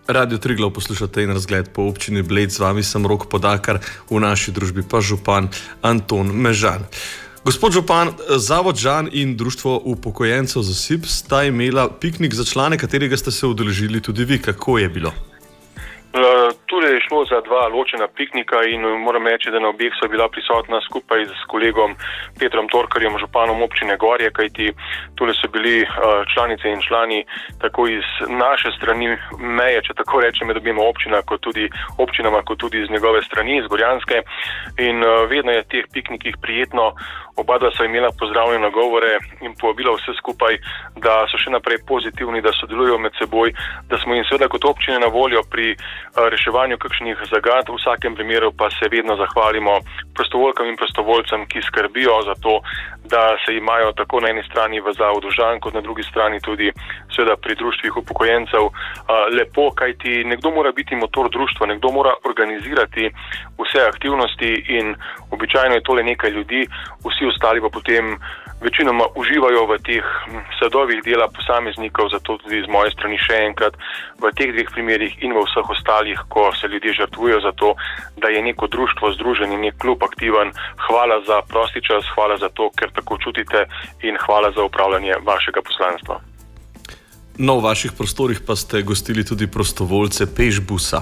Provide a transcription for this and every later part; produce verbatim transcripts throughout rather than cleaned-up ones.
Radio Triglav poslušate in razgled po občini Bled. Z vami sem Rok Podakar, v naši družbi pa župan Anton Mežan. Gospod župan, Zavod Žan in Društvo upokojencev Zasip sta imela piknik za člane, katerega ste se udeležili tudi vi. Kako je bilo? Uh, Tudi je šlo za dva ločena piknika in moram reči, da na objeh so bila prisotna skupaj s kolegom Petrom Torkarjem, županom občine Gorje, kajti tule so bili uh, članice in člani tako iz naše strani meje, če tako rečem, med obima občina, kot tudi občinama, kot tudi iz njegove strani, iz Gorjanske. In uh, vedno je teh piknikih prijetno. Oba dva so imela pozdravljene nagovore in povabila vse skupaj, da so še naprej pozitivni, da sodelujo med seboj, da smo jim seveda kot občine na voljo pri uh, reševanju kakšnih zagad. V vsakem primeru pa se vedno zahvalimo prostovoljkam in prostovoljcem, ki skrbijo za to, da se imajo tako na eni strani v Zavodu Žan, kot na drugi strani tudi seveda pri društvih upokojencev lepo, kajti nekdo mora biti motor društva, nekdo mora organizirati vse aktivnosti in običajno je tole nekaj ljudi, vsi ostali pa potem večinoma uživajo v teh sadovih dela posameznikov, zato tudi z moje strani še enkrat v teh dveh primerih in v vseh ostalih, ko se ljudje žrtvujejo za to, da je neko društvo združen in nek klub aktiven. Hvala za prosti čas, hvala za to, ker tako čutite in hvala za upravljanje vašega poslanstva. No, v vaših prostorih pa ste gostili tudi prostovoljce Pešbusa.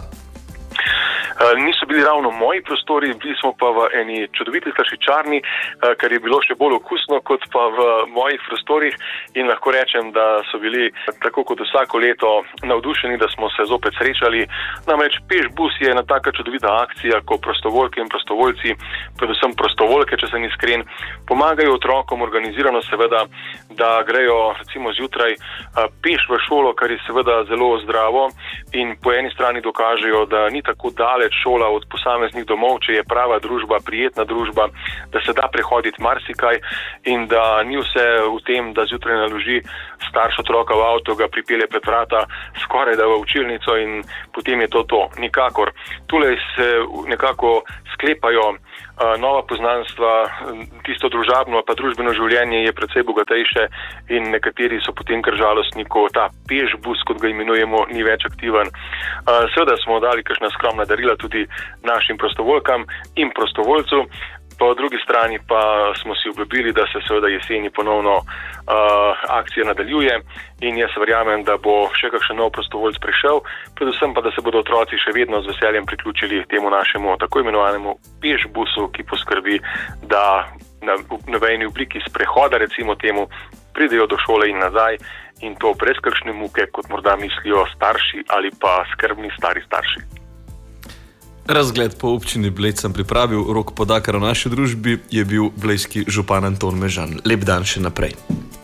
Niso bili ravno moji prostori, bili smo pa v eni čudoviti slaščičarni, kar je bilo še bolj okusno kot pa v mojih prostorih in lahko rečem, da so bili tako kot vsako leto navdušeni, da smo se zopet srečali. Namreč Pešbus je ena taka čudovita akcija, ko prostovoljke in prostovoljci, predvsem prostovoljke, če sem iskren, pomagajo otrokom organizirano seveda, da grejo recimo zjutraj peš v šolo, kar je seveda zelo zdravo in po eni strani dokažejo, da ni tako daleč šola od posameznih domov, če je prava družba, prijetna družba, da se da prehoditi marsikaj in da ni vse v tem, da zjutraj naloži starš otroka v avto, ga pripelje pred vrata, skoraj da v učilnico in potem je to to. Nikakor. Tule se nekako sklepajo nova poznanstva, tisto družabno pa družbeno življenje je precej bogatejše in nekateri so potem kar žalostni, ko ta Pešbus, kot ga imenujemo, ni več aktiven. Seveda smo dali kakšna skromna darila tudi našim prostovoljkam in prostovoljcu. Po drugi strani pa smo si obljubili, da se seveda jeseni ponovno uh, akcija nadaljuje in jaz verjamem, da bo še kakšen nov prostovoljc prišel, predvsem pa, da se bodo otroci še vedno z veseljem priključili temu našemu tako imenovanemu Pešbusu, ki poskrbi, da na novejni obliki sprehoda, recimo temu, pridejo do šole in nazaj in to brez kakšne muke, kot morda mislijo starši ali pa skrbni stari starši. Razgled po občini Bled sem pripravil, Rok Podakar, v naši družbi je bil blejski župan Anton Mežan. Lep dan še naprej.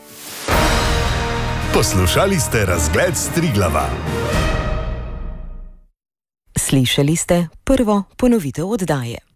Poslušali ste razgled s Triglava. Slišali ste prvo ponovitev oddaje.